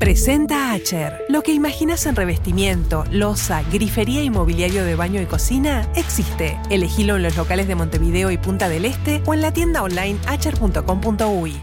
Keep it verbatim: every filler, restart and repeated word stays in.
Presenta Acher. Lo que imaginas en revestimiento, loza, grifería y mobiliario de baño y cocina existe. Elegilo en los locales de Montevideo y Punta del Este o en la tienda online acher punto com punto uy.